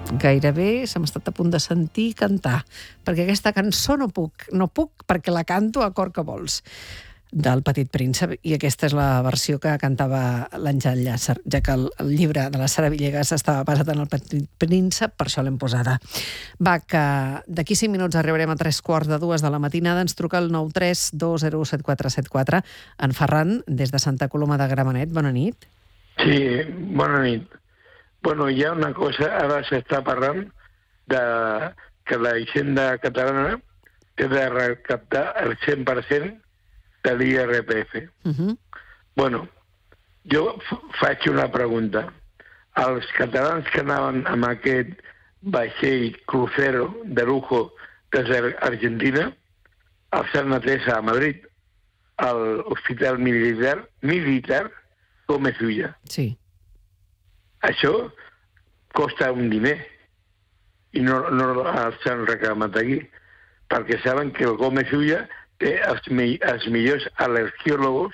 Gairebé se m'ha estat a punt de sentir cantar, perquè aquesta cançó no puc perquè la canto a cor que vols, del Petit Príncep, i aquesta és la versió que cantava l'Àngel Llàcer, ja que el llibre de la Sara Villegas estava basat en el Petit Príncep, per això l'hem posada. Va, que d'aquí 5 minuts arribarem a 3:15 de la matinada. Ens truca el 932017474. En Ferran, des de Santa Coloma de Gramenet. Bona nit. Sí, bona nit. Bueno, hi ha una cosa, ara s'està parlant de que la Hisenda catalana té de recaptar el 100% de l'IRPF. Bueno, jo faig una pregunta. Els catalans que anaven amb aquest vaixell crucero de lujo des d'Argentina els han atès a Madrid, a l'Hospital Militar Gómez Ulla. Sí. Això costa un diner i no els han reclamat aquí, perquè saben que el Gómez Ulla té els millors al·lergiòlegs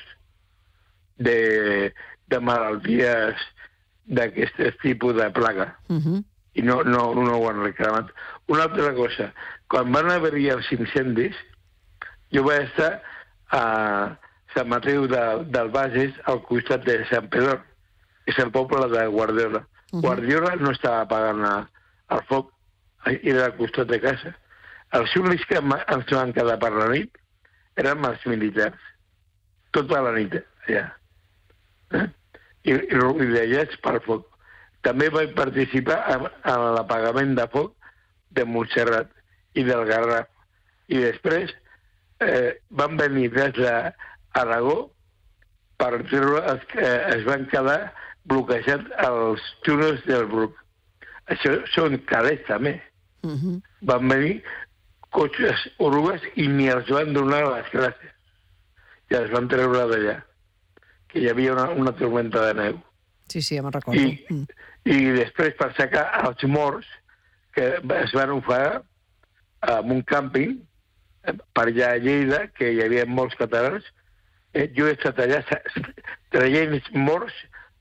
de malalties d'aquest tipus de plaga. I no ho han reclamat. Una altra cosa, quan van haver-hi els incendis, jo vaig estar a Sant Mateu del Bages, al costat de Sant Pedro, que és el poble de Guardiola. Guardiola no estava apagant el foc, era al costat de casa. Els únics que ens van quedar per la nit eren els militars. Tota la nit, allà. I rodejats per foc. També vaig participar en l'apagament de foc de Montserrat i del Garraf. I després van venir des d'Aragó per treure els que es van quedar bloquejats als túnels del Bruc. Això són calés, també. Van venir cotxes orugues i ni els van donar les gràcies. I els van treure d'allà, que hi havia una tormenta de neu. Sí, ja me'n recordo. I després, per sacar els morts, que es van ofegar en un càmping, per allà a Lleida, que hi havia molts catalans, jo he estat allà traient morts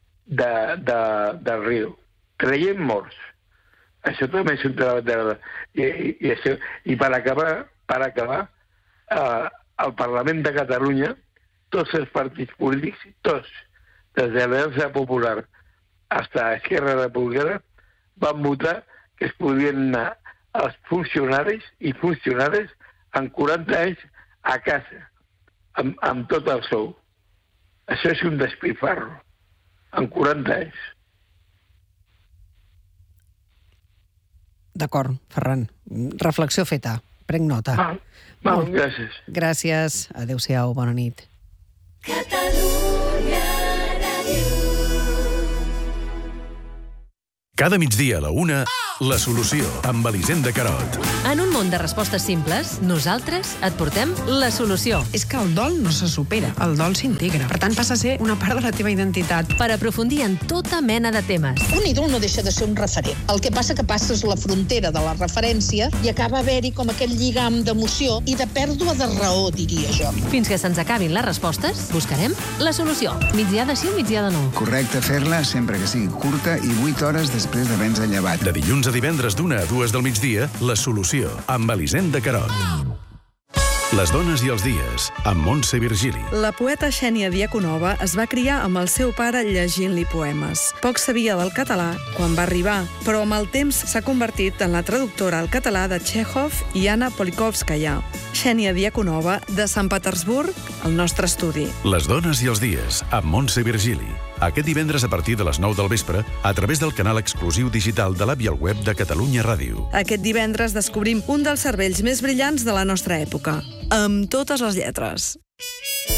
del riu. Traient morts. Això també és un treball de verdad. I per acabar, al Parlament de Catalunya, tots els partits polítics, tots, des de l'Aliança Popular fins a Esquerra Republicana, van votar que es podien anar els funcionaris i funcionaris en 40 anys a casa, amb tot el sou. Això és un despilfarro, en 40 anys. D'acord, Ferran. Reflexió feta. Prenc nota. Gràcies. Gràcies. Adéu-siau. Bona nit. Catalunya Ràdio. Cada migdia a la 1, La Solució, amb Elisenda Carot. En un món de respostes simples, nosaltres et portem la solució. És que el dol no se supera, el dol s'integra. Per tant, passa a ser una part de la teva identitat. Per aprofundir en tota mena de temes. Un ídol no deixa de ser un referent. El que passa que passes la frontera de la referència i acaba haver-hi com aquell lligam d'emoció i de pèrdua de raó, diria jo. Fins que se'ns acabin les respostes, buscarem la solució. Migdià de sí o migdià de no. Correcte fer-la sempre que sigui curta i 8 hores després d'haver-nos llevat. De dilluns a divendres d'1 a 2 del migdia, La Solució, amb Elisenda Carot. Les dones i els dies, amb Montse Virgili. La poeta Xènia Diaconova es va criar amb el seu pare llegint-li poemes. Poc sabia del català quan va arribar, però amb el temps s'ha convertit en la traductora al català de Txékhov i Anna Polikovskaya. Xènia Diaconova, de Sant Petersburg, al nostre estudi. Les dones i els dies, amb Montse Virgili. Aquest divendres a partir de les 9 del vespre, a través del canal exclusiu digital de l'app i el web de Catalunya Ràdio. Aquest divendres descobrim un dels cervells més brillants de la nostra època, amb totes les lletres.